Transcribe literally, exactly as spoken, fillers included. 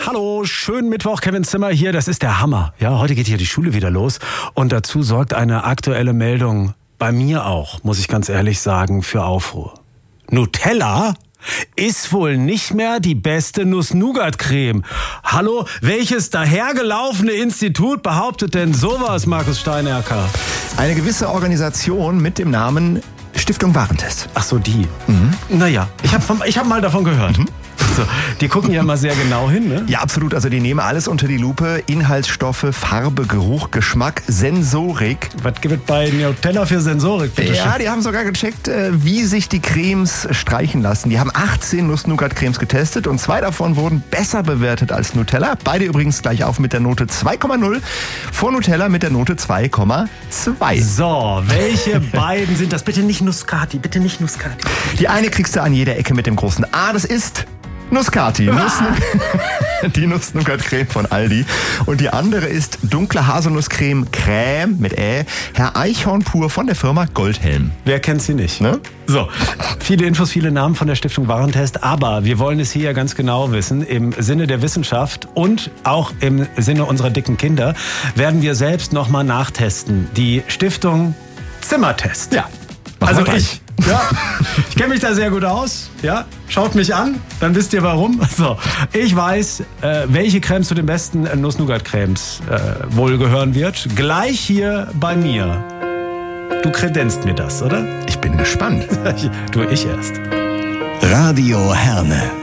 Hallo, schönen Mittwoch, Kevin Zimmer hier, das ist der Hammer. Ja, heute geht hier die Schule wieder los und dazu sorgt eine aktuelle Meldung bei mir auch, muss ich ganz ehrlich sagen, für Aufruhr. Nutella ist wohl nicht mehr die beste Nuss-Nougat-Creme. Hallo, welches dahergelaufene Institut behauptet denn sowas, Markus Steinerker? Eine gewisse Organisation mit dem Namen Stiftung Warentest. Ach so, die. Mhm. Naja, ich habe ich hab mal davon gehört. Mhm. So, die gucken ja mal sehr genau hin, ne? Ja, absolut. Also die nehmen alles unter die Lupe. Inhaltsstoffe, Farbe, Geruch, Geschmack, Sensorik. Was gibt es bei Nutella für Sensorik, bitte? Ja, die haben sogar gecheckt, wie sich die Cremes streichen lassen. Die haben achtzehn Nuss-Nougat-Cremes getestet und zwei davon wurden besser bewertet als Nutella. Beide übrigens gleich auf mit der Note zwei Komma null. Vor Nutella mit der Note zwei Komma zwei. So, welche beiden sind das? Bitte nicht Nuscati, bitte nicht Nuscati. Die eine kriegst du an jeder Ecke mit dem großen A. Das ist Nuscati, Ah. Nuss, die Nuss-Nougat-Creme von Aldi. Und die andere ist dunkle Haselnusscreme Crème mit Ä. Herr Eichhorn pur von der Firma Goldhelm. Wer kennt sie nicht? Ne? So, viele Infos, viele Namen von der Stiftung Warentest, aber wir wollen es hier ja ganz genau wissen. Im Sinne der Wissenschaft und auch im Sinne unserer dicken Kinder werden wir selbst nochmal nachtesten. Die Stiftung Zimmertest. Ja. Also ich. Ja, ich kenne mich da sehr gut aus. Ja, schaut mich an, dann wisst ihr warum. So, ich weiß, äh, welche Creme zu den besten Nuss-Nougat-Cremes äh, wohl gehören wird. Gleich hier bei mir. Du kredenzt mir das, oder? Ich bin gespannt. Du, ich erst. Radio Herne.